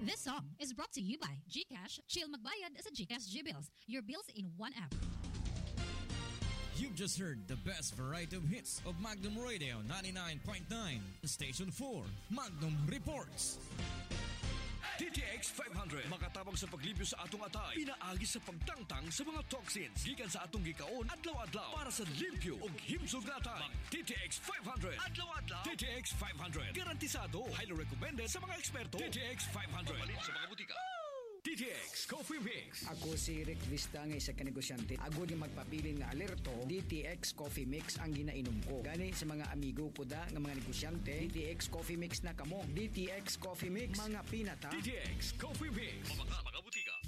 This song is brought to you by GCash. Chill magbayad sa GCash GBills. Your bills in one app. You've just heard the best variety of hits of Magnum Radio 99.9. Station 4, Magnum Reports. DTX 500 makatabang sa paglibyo sa atong atay, pinaagi sa pagtangtang sa mga toxins gikan sa atong gikaon adlaw-adlaw para sa limpyo ug himsog nga atay. DTX 500 adlaw-adlaw. DTX 500 garantisado, highly recommended sa mga eksperto. DTX 500 palit sa mga butika. DTX Coffee Mix. Ako si Rick Vista nga isa ka negosyante. Ako di magpabilin nga alerto, DTX Coffee Mix ang ginainom ko. Gani sa mga amigo ko da nga mga negosyante, DTX Coffee Mix na kamo. DTX Coffee Mix, mga pinata. DTX Coffee Mix. Mga butika.